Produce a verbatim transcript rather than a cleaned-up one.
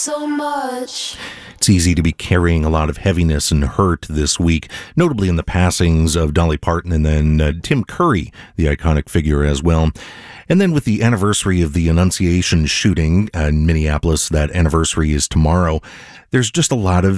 so much. It's easy to be carrying a lot of heaviness and hurt this week, notably in the passings of Dolly Parton and then uh, Tim Curry, the iconic figure as well. And then with the anniversary of the Annunciation shooting in Minneapolis, that anniversary is tomorrow, there's just a lot of